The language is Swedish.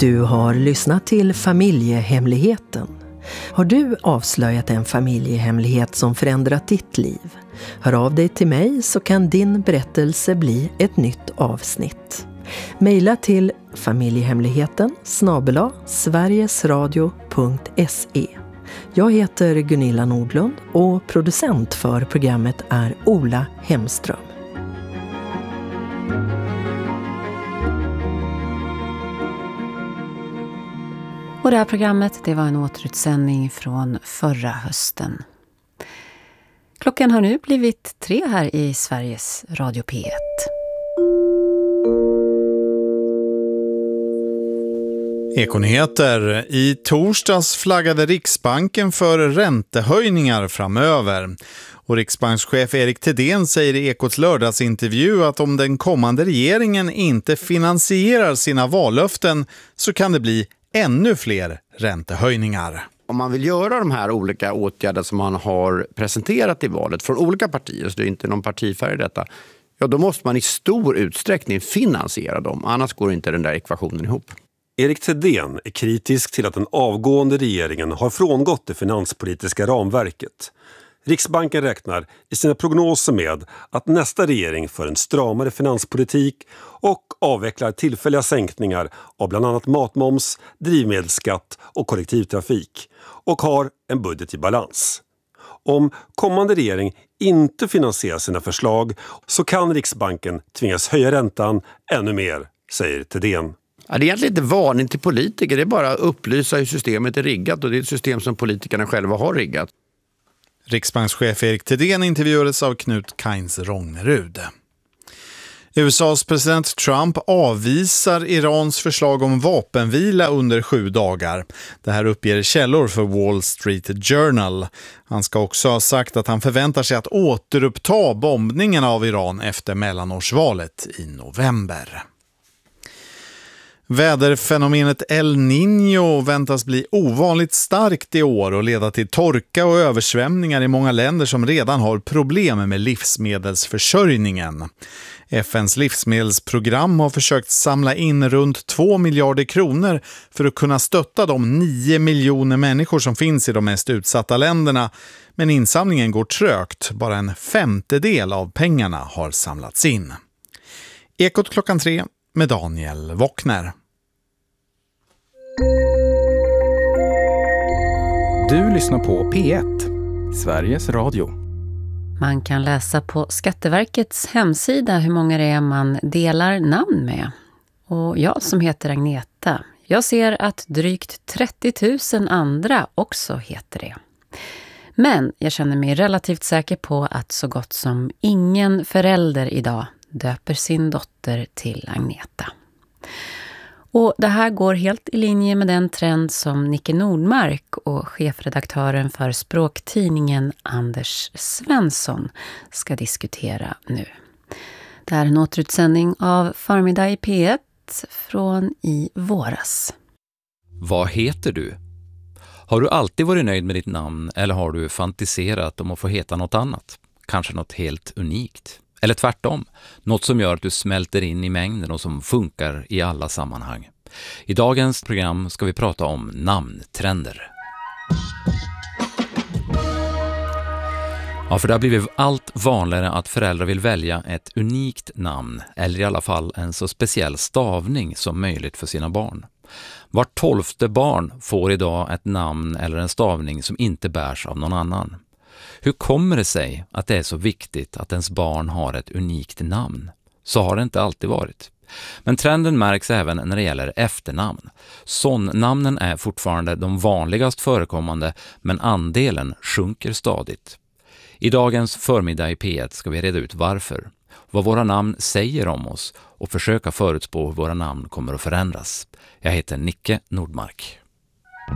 Du har lyssnat till Familjehemligheten. Har du avslöjat en familjehemlighet som förändrat ditt liv? Hör av dig till mig så kan din berättelse bli ett nytt avsnitt. Maila till familjehemligheten@sverigesradio.se. Jag heter Gunilla Nordlund och producent för programmet är Ola Hemström. Och det här programmet, det var en återutsändning från förra hösten. Klockan har nu blivit 3 här i Sveriges Radio P1. Ekonyheter. I torsdags flaggade Riksbanken för räntehöjningar framöver. Och riksbankschef Erik Thedéen säger i Ekots lördagsintervju att om den kommande regeringen inte finansierar sina vallöften så kan det bli ännu fler räntehöjningar. Om man vill göra de här olika åtgärder som man har presenterat i valet från olika partier, så det är inte någon partifärg i detta, ja då måste man i stor utsträckning finansiera dem, annars går inte den där ekvationen ihop. Erik Thedéen är kritisk till att den avgående regeringen har frångått det finanspolitiska ramverket. Riksbanken räknar i sina prognoser med att nästa regering för en stramare finanspolitik och avvecklar tillfälliga sänkningar av bland annat matmoms, drivmedelsskatt och kollektivtrafik och har en budget i balans. Om kommande regering inte finansierar sina förslag så kan Riksbanken tvingas höja räntan ännu mer, säger Thedéen. Ja, det är egentligen inte varning till politiker, det är bara att upplysa hur systemet är riggat och det är ett system som politikerna själva har riggat. Riksbankschef Erik Thedéen intervjuades av Knut Kainz Rångnerud. USAs president Trump avvisar Irans förslag om vapenvila under 7 dagar. Det här uppger källor för Wall Street Journal. Han ska också ha sagt att han förväntar sig att återuppta bombningen av Iran efter mellanårsvalet i november. Väderfenomenet El Niño väntas bli ovanligt starkt i år och leda till torka och översvämningar i många länder som redan har problem med livsmedelsförsörjningen. FNs livsmedelsprogram har försökt samla in runt 2 miljarder kronor för att kunna stötta de 9 miljoner människor som finns i de mest utsatta länderna. Men insamlingen går trögt, bara en 1/5 av pengarna har samlats in. Ekot klockan 3 med Daniel Wockner. Du lyssnar på P1, Sveriges Radio. Man kan läsa på Skatteverkets hemsida hur många det är man delar namn med. Och jag som heter Agneta, jag ser att drygt 30 000 andra också heter det. Men jag känner mig relativt säker på att så gott som ingen förälder idag döper sin dotter till Agneta. Och det här går helt i linje med den trend som Nicke Nordmark och chefredaktören för språktidningen Anders Svensson ska diskutera nu. Det är en återutsändning av Förmiddag i P1 från i våras. Vad heter du? Har du alltid varit nöjd med ditt namn eller har du fantiserat om att få heta något annat? Kanske något helt unikt? Eller tvärtom, något som gör att du smälter in i mängden och som funkar i alla sammanhang. I dagens program ska vi prata om namntrender. Ja, för det har blivit allt vanligare att föräldrar vill välja ett unikt namn eller i alla fall en så speciell stavning som möjligt för sina barn. Var 12:e barn får idag ett namn eller en stavning som inte bärs av någon annan. Hur kommer det sig att det är så viktigt att ens barn har ett unikt namn? Så har det inte alltid varit. Men trenden märks även när det gäller efternamn. Sonnamnen är fortfarande de vanligast förekommande, men andelen sjunker stadigt. I dagens Förmiddag i P1 ska vi reda ut varför, vad våra namn säger om oss och försöka förutspå hur våra namn kommer att förändras. Jag heter Nicke Nordmark.